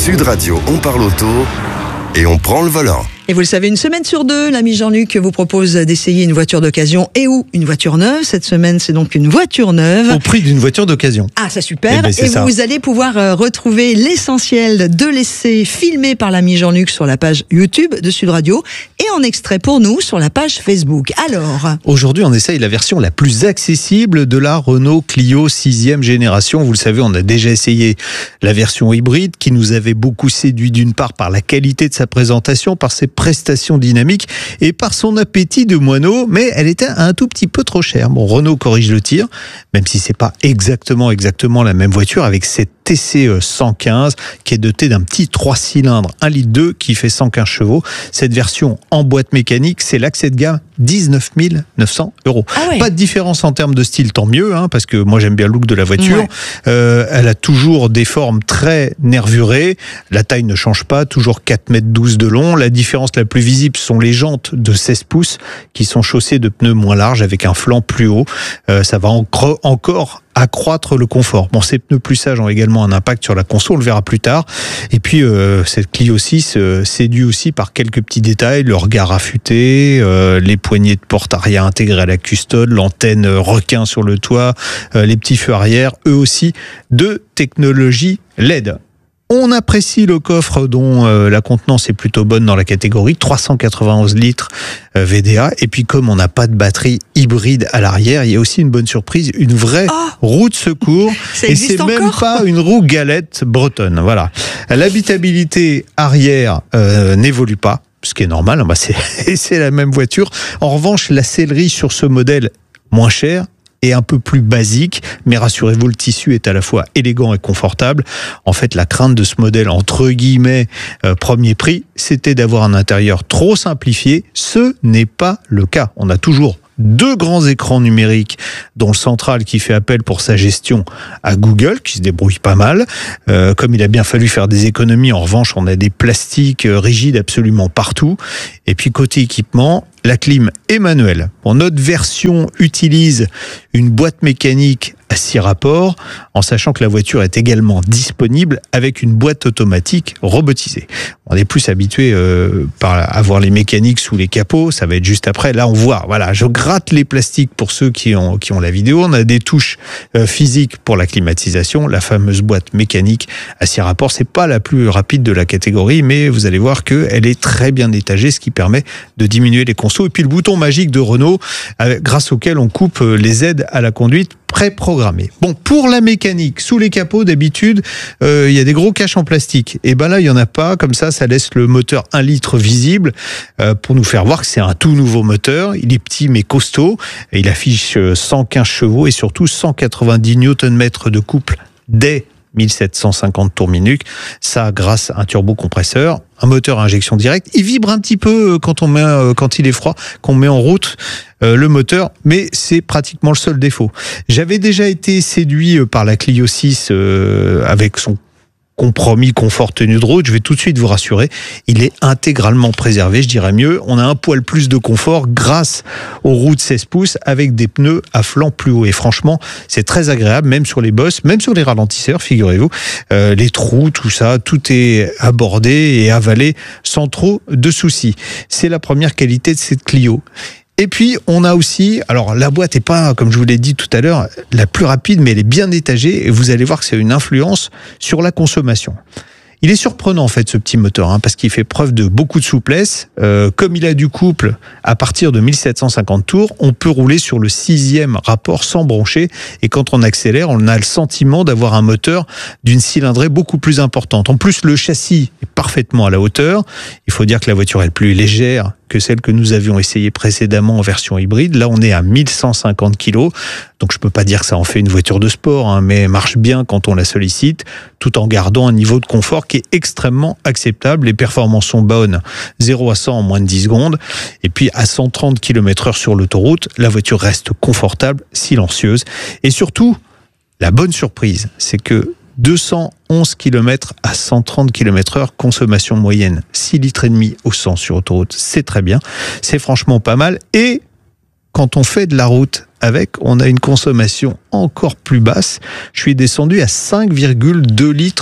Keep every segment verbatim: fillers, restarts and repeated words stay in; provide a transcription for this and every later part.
Sud Radio, on parle auto et on prend le volant. Et vous le savez, une semaine sur deux, l'ami Jean-Luc vous propose d'essayer une voiture d'occasion et ou une voiture neuve. Cette semaine, c'est donc une voiture neuve. Au prix d'une voiture d'occasion. Ah, c'est super. Eh ben, c'est et ça. vous allez pouvoir euh, retrouver l'essentiel de l'essai filmé par l'ami Jean-Luc sur la page YouTube de Sud Radio et en extrait pour nous sur la page Facebook. Alors, Aujourd'hui, on essaye la version la plus accessible de la Renault Clio sixième génération. Vous le savez, on a déjà essayé la version hybride qui nous avait beaucoup séduit d'une part par la qualité de sa présentation, par ses prestations dynamiques et par son appétit de moineau, mais elle était un tout petit peu trop chère. Bon, Renault corrige le tir, même si c'est pas exactement exactement la même voiture, avec cette T C cent quinze qui est dotée d'un petit trois cylindres un litre deux qui fait cent quinze chevaux. Cette version en boîte mécanique, c'est l'accès de gamme dix-neuf mille neuf cents euros. Ah ouais. Pas de différence en termes de style, tant mieux, hein, parce que moi j'aime bien le look de la voiture. Ouais. Euh, elle a toujours des formes très nervurées. La taille ne change pas, toujours quatre mètres douze de long. La différence la plus visible sont les jantes de seize pouces qui sont chaussées de pneus moins larges avec un flanc plus haut. Euh, ça va encore, encore accroître le confort. Bon, ces pneus plus sages ont également un impact sur la conso, on le verra plus tard. Et puis, euh, cette Clio six euh, séduit aussi par quelques petits détails, le regard affûté, euh, les poignées de porte arrière intégrées à la custode, l'antenne requin sur le toit, euh, les petits feux arrière, eux aussi, de technologie L E D. On apprécie le coffre dont euh, la contenance est plutôt bonne dans la catégorie, trois cent quatre-vingt-onze litres euh, V D A. Et puis comme on n'a pas de batterie hybride à l'arrière, il y a aussi une bonne surprise, une vraie Oh, roue de secours. ça Et existe c'est même encore pas une roue galette bretonne. Voilà. L'habitabilité arrière euh, n'évolue pas, ce qui est normal, hein, bah c'est, c'est la même voiture. En revanche, la sellerie sur ce modèle moins cher et un peu plus basique, mais rassurez-vous, le tissu est à la fois élégant et confortable. En fait, la crainte de ce modèle, entre guillemets, euh, premier prix, c'était d'avoir un intérieur trop simplifié. Ce n'est pas le cas. On a toujours deux grands écrans numériques, dont le central qui fait appel pour sa gestion à Google, qui se débrouille pas mal. Euh, comme il a bien fallu faire des économies, en revanche, on a des plastiques rigides absolument partout. Et puis côté équipement, la clim est manuelle. Bon, notre version utilise une boîte mécanique à six rapports, en sachant que la voiture est également disponible avec une boîte automatique robotisée. On est plus habitué euh, par à voir les mécaniques sous les capots, ça va être juste après. Là, on voit, voilà, je gratte les plastiques pour ceux qui ont, qui ont la vidéo. On a des touches euh, physiques pour la climatisation, la fameuse boîte mécanique à six rapports. C'est pas la plus rapide de la catégorie, mais vous allez voir qu'elle est très bien étagée, ce qui permet de diminuer les consos. Et puis le bouton magique de Renault, euh, grâce auquel on coupe les aides à la conduite pré-programmées. Bon, pour la mécanique, sous les capots, d'habitude, euh, il y a des gros caches en plastique. Et ben là, il y en a pas. Comme ça, ça laisse le moteur un litre visible euh, pour nous faire voir que c'est un tout nouveau moteur. Il est petit mais costaud. Et il affiche cent quinze chevaux et surtout cent quatre-vingt-dix newton-mètres de couple dès mille sept cent cinquante tours minute. Ça, grâce à un turbocompresseur, un moteur à injection directe. Il vibre un petit peu quand on met, quand il est froid, qu'on met en route euh, le moteur, mais c'est pratiquement le seul défaut. J'avais déjà été séduit par la Clio six euh, avec son compromis confort tenue de route. Je vais tout de suite vous rassurer, il est intégralement préservé, je dirais mieux. On a un poil plus de confort grâce aux roues de seize pouces avec des pneus à flanc plus haut. Et franchement, c'est très agréable, même sur les bosses, même sur les ralentisseurs, figurez-vous. Euh, les trous, tout ça, tout est abordé et avalé sans trop de soucis. C'est la première qualité de cette Clio. Et puis, on a aussi, alors la boîte n'est pas, comme je vous l'ai dit tout à l'heure, la plus rapide, mais elle est bien étagée et vous allez voir que c'est une influence sur la consommation. Il est surprenant en fait ce petit moteur, hein, parce qu'il fait preuve de beaucoup de souplesse. Euh, comme il a du couple à partir de mille sept cent cinquante tours, on peut rouler sur le sixième rapport sans broncher. Et quand on accélère, on a le sentiment d'avoir un moteur d'une cylindrée beaucoup plus importante. En plus, le châssis est parfaitement à la hauteur. Il faut dire que la voiture est plus légère que celle que nous avions essayée précédemment en version hybride. Là, on est à mille cent cinquante kilos. Donc, je peux pas dire que ça en fait une voiture de sport, hein, mais elle marche bien quand on la sollicite, tout en gardant un niveau de confort qui est extrêmement acceptable. Les performances sont bonnes, zéro à cent en moins de dix secondes. Et puis, à cent trente kilomètres heure sur l'autoroute, la voiture reste confortable, silencieuse. Et surtout, la bonne surprise, c'est que deux cent onze kilomètres à cent trente kilomètres heure, consommation moyenne six litres et demi au cent sur autoroute, c'est très bien, c'est franchement pas mal. Et quand on fait de la route avec, on a une consommation encore plus basse. Je suis descendu à cinq virgule deux litres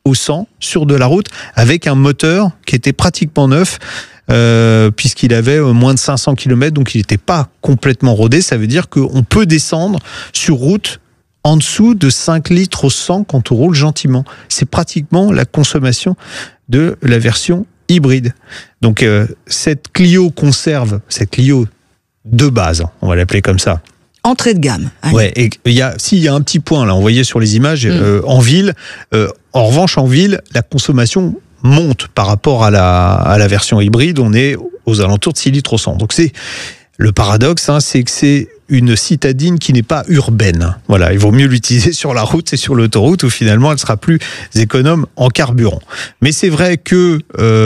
au cent sur de la route avec un moteur qui était pratiquement neuf. Euh, puisqu'il avait moins de cinq cents kilomètres, donc il n'était pas complètement rodé. Ça veut dire qu'on peut descendre sur route en dessous de cinq litres au cent quand on roule gentiment. C'est pratiquement la consommation de la version hybride. Donc euh, cette Clio conserve, cette Clio de base, on va l'appeler comme ça. Entrée de gamme. Allez. Ouais, et il y a, si il y a un petit point là, on voyait sur les images mmh. euh, en ville. Euh, en revanche, en ville, la consommation monte par rapport à la, à la version hybride, on est aux alentours de six litres au cent. Donc c'est le paradoxe, hein, c'est que c'est une citadine qui n'est pas urbaine. Voilà, il vaut mieux l'utiliser sur la route et sur l'autoroute où finalement elle sera plus économe en carburant. Mais c'est vrai que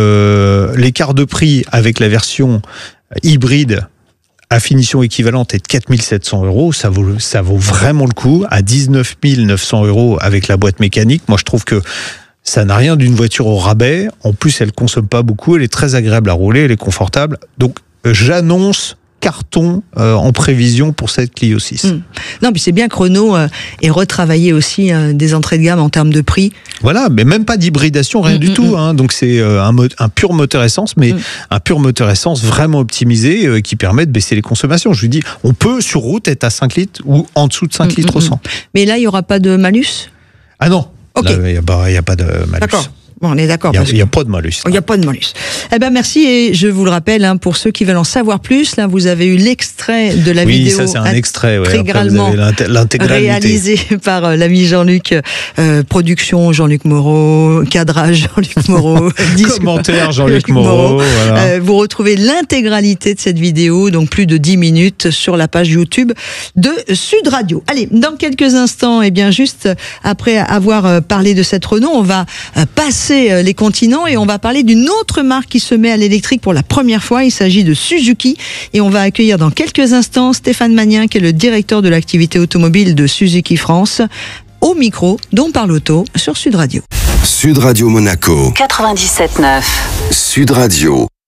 euh, l'écart de prix avec la version hybride à finition équivalente est de quatre mille sept cents euros. Ça vaut, ça vaut vraiment le coup. À dix-neuf mille neuf cents euros avec la boîte mécanique, moi je trouve que ça n'a rien d'une voiture au rabais. En plus, elle consomme pas beaucoup. Elle est très agréable à rouler. Elle est confortable. Donc, j'annonce carton euh, en prévision pour cette Clio six. Mmh. Non, puis c'est bien que Renault euh, ait retravaillé aussi euh, des entrées de gamme en termes de prix. Voilà, mais même pas d'hybridation, rien mmh, du mmh, tout. Hein. Donc, c'est euh, un, un pur moteur essence, mais mmh. un pur moteur essence vraiment optimisé euh, qui permet de baisser les consommations. Je vous dis, on peut sur route être à cinq litres ou en dessous de cinq mmh, litres au cent. Mais là, il n'y aura pas de malus ? Ah non. Okay. Il n'y a, a pas de malus. D'accord. Bon, on est d'accord. Il n'y a, a pas de malus. Il n'y a pas de malus. Eh ben, merci. Et je vous le rappelle, hein, pour ceux qui veulent en savoir plus, là, vous avez eu l'extrait de la oui, vidéo. Oui, ça, c'est un extrait. Ouais. Intégralement réalisé par euh, l'ami Jean-Luc. Euh, production, Jean-Luc Moreau. Cadrage, Jean-Luc Moreau. Commentaire, Jean-Luc Moreau. Voilà. Euh, vous retrouvez l'intégralité de cette vidéo, donc plus de dix minutes, sur la page YouTube de Sud Radio. Allez, dans quelques instants, et eh bien, juste après avoir parlé de cette Renault, on va passer les continents et on va parler d'une autre marque qui se met à l'électrique pour la première fois. Il s'agit de Suzuki et on va accueillir dans quelques instants Stéphane Magnien qui est le directeur de l'activité automobile de Suzuki France au micro d'On Parle Auto sur Sud Radio. Sud Radio Monaco quatre-vingt-dix-sept neuf. Sud Radio.